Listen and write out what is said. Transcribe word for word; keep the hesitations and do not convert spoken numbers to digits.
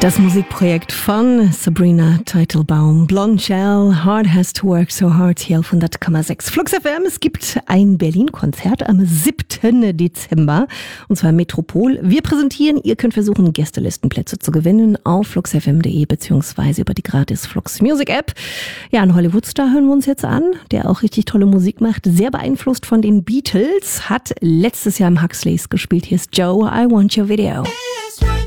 Das Musikprojekt von Sabrina Teitelbaum, Blonde Shell, Hard Has to Work So Hard, hier auf hundert Komma sechs Flux F M. Es gibt ein Berlin-Konzert am siebten Dezember, und zwar im Metropol. Wir präsentieren, ihr könnt versuchen, Gästelistenplätze zu gewinnen auf flux f m punkt d e beziehungsweise über die gratis Flux Music App. Ja, einen Hollywood-Star hören wir uns jetzt an, der auch richtig tolle Musik macht, sehr beeinflusst von den Beatles, hat letztes Jahr im Huxleys gespielt. Hier ist Joe, I Want Your Video.